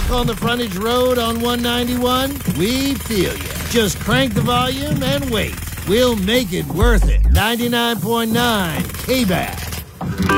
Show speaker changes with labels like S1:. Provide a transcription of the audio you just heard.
S1: stuck on the frontage road on 191? We feel you. Just crank the volume and wait. We'll make it worth it. 99.9 K-Back.